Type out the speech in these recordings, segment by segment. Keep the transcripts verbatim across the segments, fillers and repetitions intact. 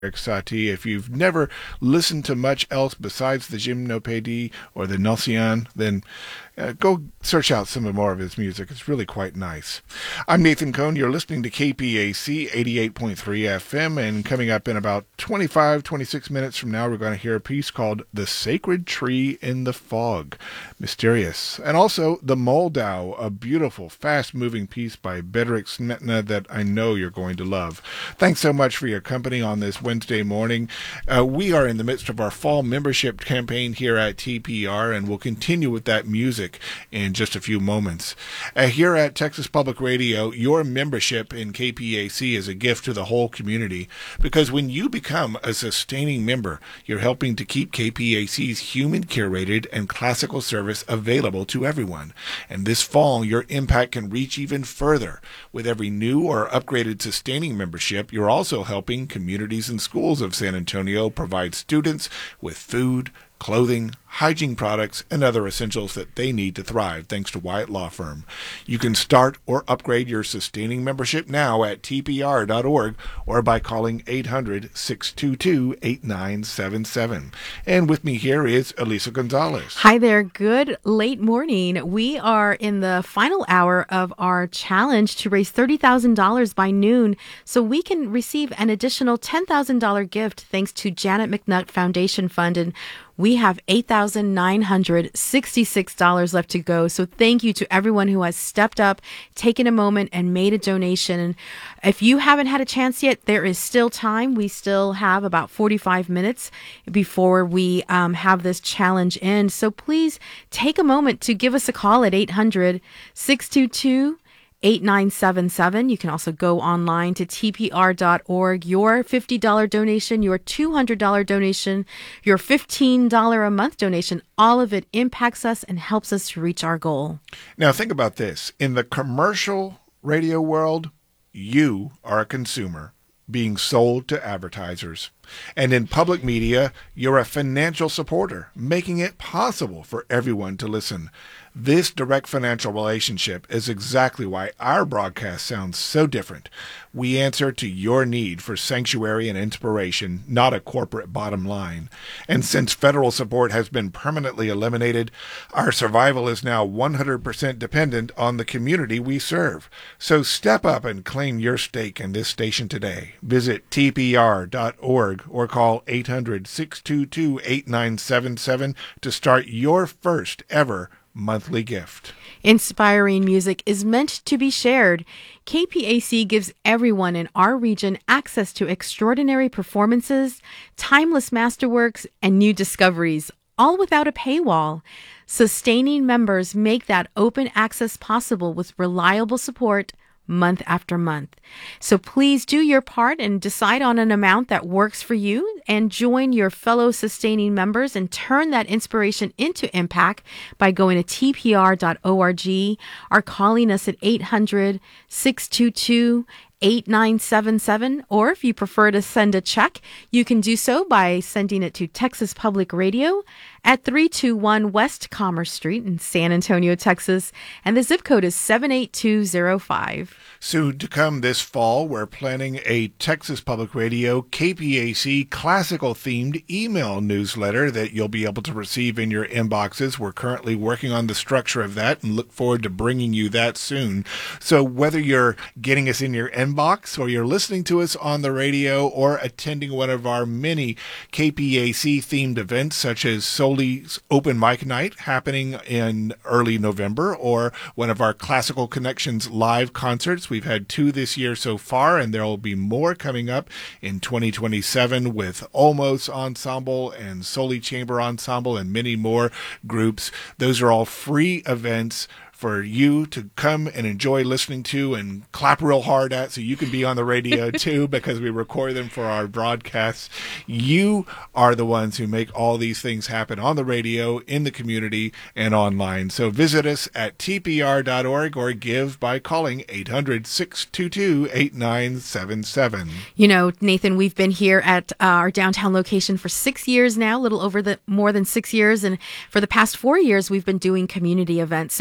Satie. If you've never listened to much else besides the Gymnopédie or the Nocturne, then uh, go search out some more of his music. It's really quite nice. I'm Nathan Cohn. You're listening to K P A C eighty-eight point three F M, and coming up in about twenty-five, twenty-six minutes from now, we're going to hear a piece called The Sacred Tree in the Fog. Mysterious. And also The Moldau, a beautiful, fast-moving piece by Bedřich Smetana that I know you're going to love. Thanks so much for your company on this Wednesday morning. Uh, we are in the midst of our fall membership campaign here at T P R, and we'll continue with that music in just a few moments. Uh, here at Texas Public Radio, your membership in K P A C is a gift to the whole community, because when you become a sustaining member, you're helping to keep K P A C's human-curated and classical service available to everyone. And this fall, your impact can reach even further. With every new or upgraded sustaining membership, you're also helping communities and schools of San Antonio provide students with food, clothing, hygiene products, and other essentials that they need to thrive, thanks to Wyatt Law Firm. You can start or upgrade your sustaining membership now at T P R dot org or by calling eight hundred, six two two, eight nine seven seven. And with me here is Elisa Gonzalez. Hi there. Good late morning. We are in the final hour of our challenge to raise thirty thousand dollars by noon so we can receive an additional ten thousand dollars gift thanks to Janet McNutt Foundation Fund. And we have eight thousand nine hundred sixty-six dollars left to go. So thank you to everyone who has stepped up, taken a moment, and made a donation. And if you haven't had a chance yet, there is still time. We still have about forty-five minutes before we um, have this challenge end. So please take a moment to give us a call at eight hundred, six two two, eight nine seven seven. You can also go online to T P R dot org. Your fifty dollars donation, your two hundred dollars donation, your fifteen dollars a month donation, all of it impacts us and helps us to reach our goal. Now think about this. In the commercial radio world, you are a consumer being sold to advertisers. And in public media, you're a financial supporter, making it possible for everyone to listen. This direct financial relationship is exactly why our broadcast sounds so different. We answer to your need for sanctuary and inspiration, not a corporate bottom line. And since federal support has been permanently eliminated, our survival is now one hundred percent dependent on the community we serve. So step up and claim your stake in this station today. Visit T P R dot org or call eight hundred, six two two, eight nine seven seven to start your first ever monthly gift. Inspiring music is meant to be shared. K P A C gives everyone in our region access to extraordinary performances, timeless masterworks, and new discoveries, all without a paywall. Sustaining members make that open access possible with reliable support month after month. So please do your part and decide on an amount that works for you and join your fellow sustaining members and turn that inspiration into impact by going to T P R dot org or calling us at eight hundred, six two two, eight nine seven seven, or if you prefer to send a check, you can do so by sending it to Texas Public Radio at three two one West Commerce Street in San Antonio, Texas, and the zip code is seven eight two zero five. Soon to come this fall, we're planning a Texas Public Radio K P A C classical-themed email newsletter that you'll be able to receive in your inboxes. We're currently working on the structure of that and look forward to bringing you that soon. So whether you're getting us in your inbox or you're listening to us on the radio or attending one of our many K P A C-themed events, such as Soli's Open Mic Night happening in early November, or one of our Classical Connections live concerts. We've had two this year so far, and there will be more coming up in twenty twenty-seven with Olmos Ensemble and Soli Chamber Ensemble and many more groups. Those are all free events for you to come and enjoy listening to and clap real hard at, so you can be on the radio too, because we record them for our broadcasts. You are the ones who make all these things happen on the radio, in the community, and online. So visit us at T P R dot org or give by calling eight hundred, six two two, eight nine seven seven. You know, Nathan, we've been here at uh, our downtown location for six years now, a little over the more than six years. And for the past four years, we've been doing community events. So if you have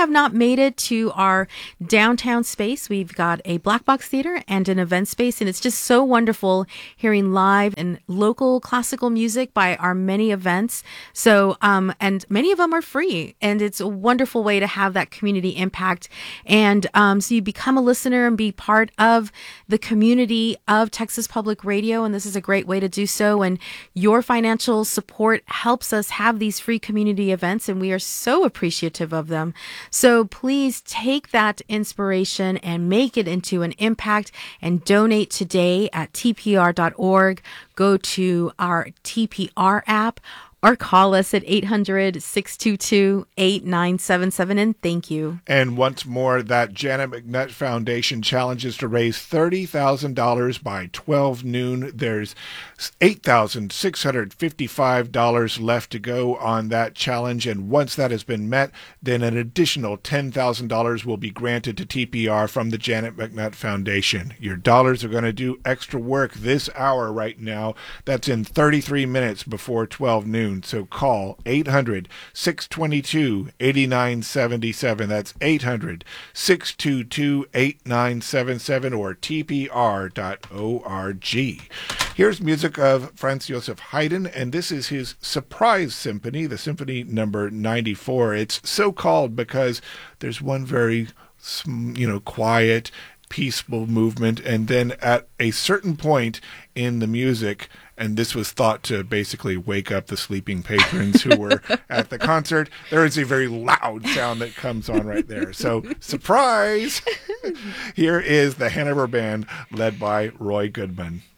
have not made it to our downtown space, we've got a black box theater and an event space, and it's just so wonderful hearing live and local classical music by our many events. So, um, and many of them are free, and it's a wonderful way to have that community impact. And um, so you become a listener and be part of the community of Texas Public Radio, and this is a great way to do so. And your financial support helps us have these free community events, and we are so appreciative of them. So please take that inspiration and make it into an impact and donate today at T P R dot org. Go to our T P R app or call us at eight hundred, six two two, eight nine seven seven, and thank you. And once more, that Janet McNutt Foundation challenges to raise thirty thousand dollars by twelve noon. There's eight thousand six hundred fifty-five dollars left to go on that challenge, and once that has been met, then an additional ten thousand dollars will be granted to T P R from the Janet McNutt Foundation. Your dollars are going to do extra work this hour right now. That's in thirty-three minutes before twelve noon. So call eight hundred, six two two, eight nine seven seven. That's eight hundred, six two two, eight nine seven seven or T P R dot org. Here's music of Franz Joseph Haydn, and this is his Surprise Symphony, the Symphony number ninety-four. It's so called because there's one very, you know, quiet, peaceful movement, and then at a certain point in the music, and this was thought to basically wake up the sleeping patrons who were at the concert, there is a very loud sound that comes on right there. So, surprise! Here is the Hanover Band led by Roy Goodman.